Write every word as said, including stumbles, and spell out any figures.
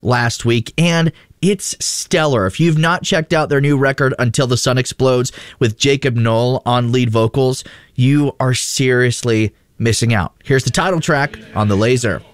last week, and it's stellar. If you've not checked out their new record, Until the Sun Explodes, with Jacob Knoll on lead vocals, you are seriously missing out. Here's the title track on The Laser.